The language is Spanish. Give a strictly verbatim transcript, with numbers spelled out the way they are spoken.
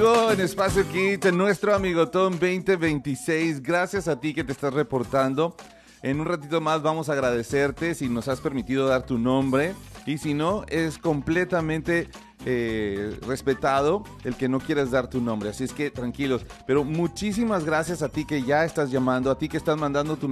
contigo en Espacio Kit, nuestro Amigotón veinte veintiséis. Gracias a ti que te estás reportando. En un ratito más vamos a agradecerte si nos has permitido dar tu nombre. Y si no, es completamente eh, respetado el que no quieras dar tu nombre. Así es que tranquilos. Pero muchísimas gracias a ti que ya estás llamando, a ti que estás mandando tu